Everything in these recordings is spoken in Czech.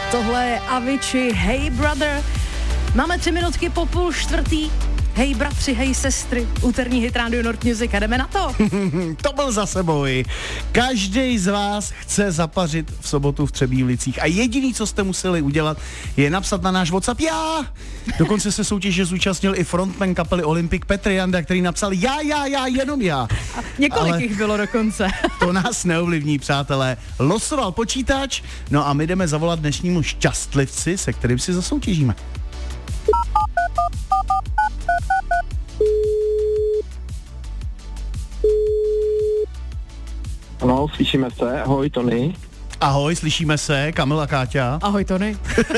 Tohle je Avicii, Hey Brother. Máme 3 minutky po 3:30. Hej bratři, hej sestry, úterní hit Radio Nord Music a jdeme na to. To byl zase boj. Každý z vás chce zapařit v sobotu v Třebíčích a jediný, co jste museli udělat, je napsat na náš WhatsApp já. Dokonce se soutěže zúčastnil i frontman kapely Olympic Petr Janda, který napsal já, jenom já. A několik jich bylo dokonce. To nás neovlivní, přátelé. Losoval počítač, no a my jdeme zavolat dnešnímu šťastlivci, se kterým si zasoutěžíme. Ano, slyšíme se. Ahoj, Tony. Ahoj, slyšíme se, Kamil a Káťa. Ahoj, Tony.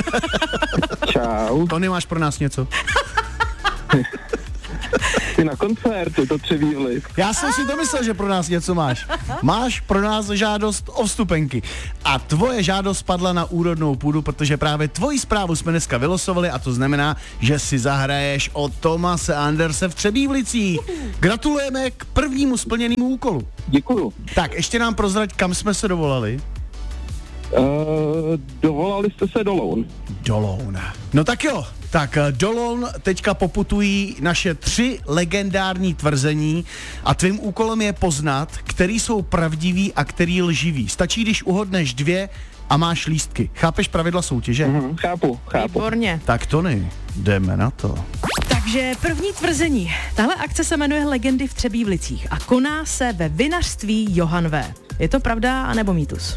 Čau. Tony, máš pro nás něco? Ty na koncertu, to Třebíčí. Já jsem si to myslel, že pro nás něco máš. Máš pro nás žádost o vstupenky. A tvoje žádost padla na úrodnou půdu, protože právě tvoji zprávu jsme dneska vylosovali a to znamená, že si zahraješ o Thomase Anderse v Třebíčích. Gratulujeme k prvnímu splněnému úkolu. Děkuju. Tak, ještě nám prozrať, kam jsme se dovolali. Dovolali jste se do Loun. Do Loun. No tak jo, tak do Loun teďka poputují naše 3 legendární tvrzení a tvým úkolem je poznat, který jsou pravdivý a který lživý. Stačí, když uhodneš 2 a máš lístky. Chápeš pravidla soutěže? Chápu. Výborně. Tak Tony, jdeme na to. Takže první tvrzení. Tahle akce se jmenuje Legendy v Třebíčích a koná se ve vinařství Johann V. Je to pravda anebo mýtus?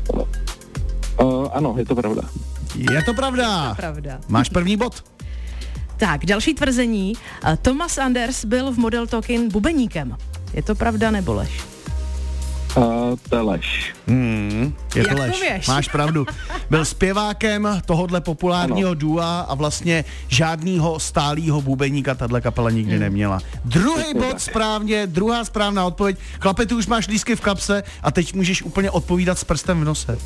Ano, je to pravda. Je to pravda. Pravda. Máš první bod. Tak, další tvrzení. Thomas Anders byl v Model Talking bubeníkem. Je to pravda nebo lež? To je lež. Je to Jak to lež. věš? Máš pravdu. Byl zpěvákem tohodle populárního dua a vlastně žádnýho stálýho bubeníka tahle kapela nikdy neměla. Druhý bod správně, druhá správná odpověď. Chlape, ty už máš lístky v kapse a teď můžeš úplně odpovídat s prstem v nose.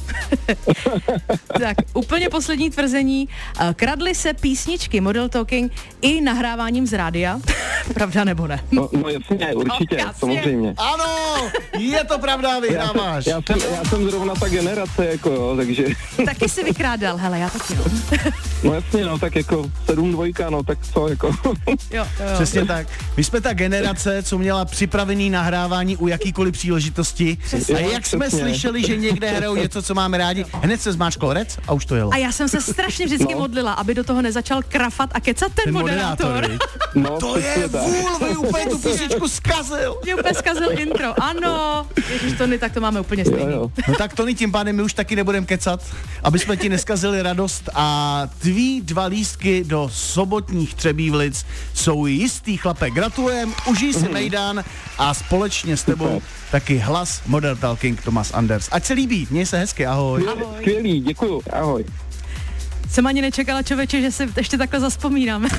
Tak, úplně poslední tvrzení. Kradly se písničky Model Talking i nahráváním z rádia. Pravda nebo ne? No jasně, určitě, No, jasně. samozřejmě. Ano, je to pravda, vyhráváš. Já jsem zrovna ta generace, jako jo, takže... Taky si vykrádal, hele, já taky. No jasně, no, tak jako 7-2, no, tak co, jako... Jo. Přesně tak. My jsme ta generace, co měla připravený nahrávání u jakýkoliv příležitosti. A jak jsme Přesně. slyšeli, že někde hrajou něco, co máme rádi, hned se zmáčklo rec a už to jelo. A já jsem se strašně vždycky modlila, aby do toho nezačal krafat a kecat ten moderátor. viď? No, To přesně je tak. vůl, vy úplně tu písničku zkazil. Mě úplně zkazil intro, ano. Ježiš, Tony, tak to máme úplně stejný. Jo. No tak Tony, tím pádem my už taky nebudeme kecat, aby jsme ti neskazili radost a tví 2 lístky do sobotních Třebíčích jsou jistý, chlape. Gratulujem, užij si mejdan a společně s tebou taky hlas Model Talking Thomas Anders. Ať se líbí, měj se hezky, ahoj. Skvělý, děkuju, ahoj. Jsem ani nečekala, člověče, že si ještě takhle zaspomínám.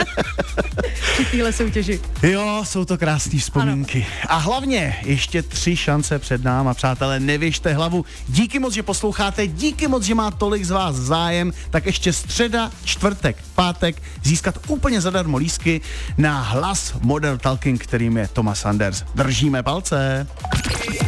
Při téhle soutěži. Jo, jsou to krásné vzpomínky. A hlavně ještě 3 šance před náma, přátelé, nevěžte hlavu. Díky moc, že posloucháte, díky moc, že má tolik z vás zájem, tak ještě středa, čtvrtek, pátek získat úplně zadarmo lístky na hlas Model Talking, kterým je Thomas Anders. Držíme palce.